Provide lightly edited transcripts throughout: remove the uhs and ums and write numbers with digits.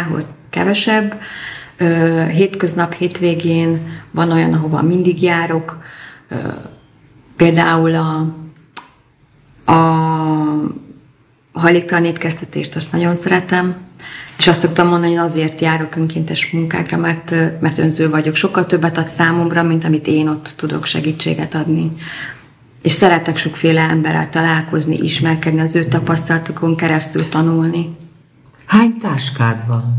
mindenhol kevesebb. Hétköznap, hétvégén van olyan, ahova mindig járok. Például a hajléktalan étkeztetést, azt nagyon szeretem. És azt szoktam mondani, hogy azért járok önkéntes munkákra, mert önző vagyok. Sokkal többet ad számomra, mint amit én ott tudok segítséget adni. És szeretek sokféle emberrel találkozni, ismerkedni, az ő tapasztalatokon keresztül tanulni. Hány táskád van?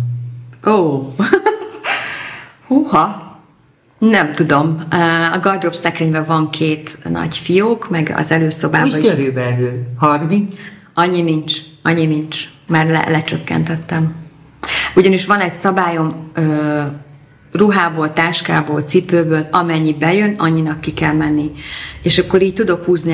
Húha! Nem tudom. A gardrób szekrényben van 2 nagy fiók, meg az előszobában úgy is. Körülbelül 30? Annyi nincs. Már lecsökkentettem. Ugyanis van egy szabályom, ruhából, táskából, cipőből, amennyi bejön, annyinak ki kell menni. És akkor így tudok húzni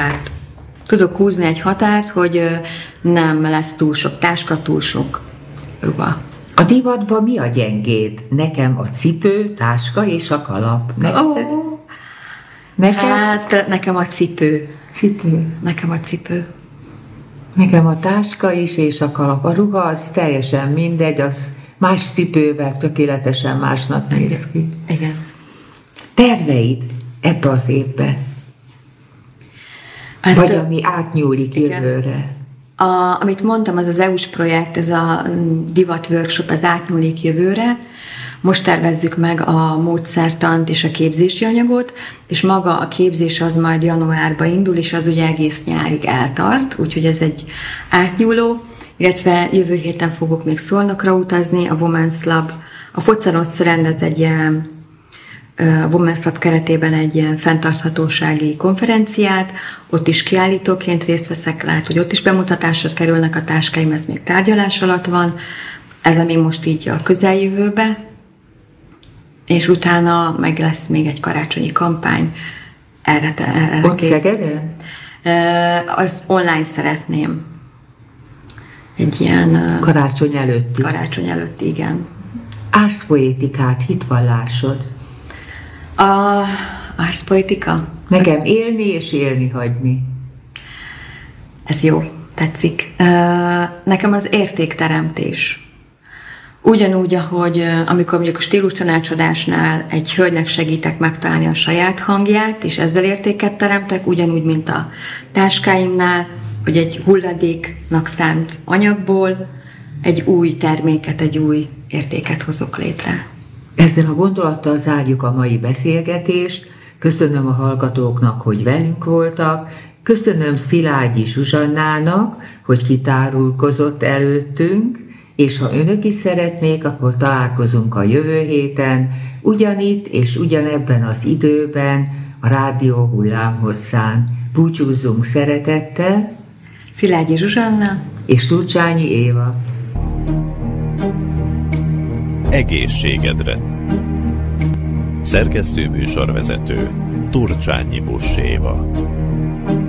egy határt. Hogy nem lesz túl sok táska, túl sok ruha. A divatban mi a gyengéd? Nekem a cipő, táska és a kalap. Nekem? Hát nekem a cipő. Nekem a táska is és a kalap. A ruha az teljesen mindegy, az más cipővel tökéletesen másnak néz ki. Igen. Terveid ebbe az évbe? Hát, vagy ami átnyúlik igen. Jövőre? Amit mondtam, az EU-s projekt, ez a divat workshop, ez átnyúlik jövőre. Most tervezzük meg a módszertant és a képzési anyagot, és maga a képzés az majd januárban indul, és az ugye egész nyárig eltart, úgyhogy ez egy átnyúló, illetve jövő héten fogok még Szolnokra utazni, a Women's Lab, a Focarosz rendez egy ilyen a Women's Lab keretében egy ilyen fenntarthatósági konferenciát, ott is kiállítóként részt veszek, lehet, hogy ott is bemutatásra kerülnek a táskáim, ez még tárgyalás alatt van, ez ami most így a közeljövőbe, és utána meg lesz még egy karácsonyi kampány, erre ott Szegeden? Az online szeretném. Egy ilyen... Karácsony előtti. Karácsony előtti, igen. Árszpoétikát, hitvallásod? A árszpoétika? Nekem élni és élni hagyni. Ez jó, tetszik. Nekem az értékteremtés. Ugyanúgy, ahogy amikor mondjuk a stílustanácsadásnál egy hölgynek segítek megtalálni a saját hangját, és ezzel értéket teremtek, ugyanúgy, mint a táskáimnál, hogy egy hulladéknak szánt anyagból egy új terméket, egy új értéket hozok létre. Ezzel a gondolattal zárjuk a mai beszélgetést. Köszönöm a hallgatóknak, hogy velünk voltak. Köszönöm Szilágyi Zsuzsannának, hogy kitárulkozott előttünk, és ha önök is szeretnék, akkor találkozunk a jövő héten, ugyanitt és ugyanebben az időben, a rádió hullámhosszán. Búcsúzzunk szeretettel. Szilágyi Zsuzsanna és Turcsányi Éva. Egészségedre. Szerkesztő műsorvezető Turcsányi Buss Éva.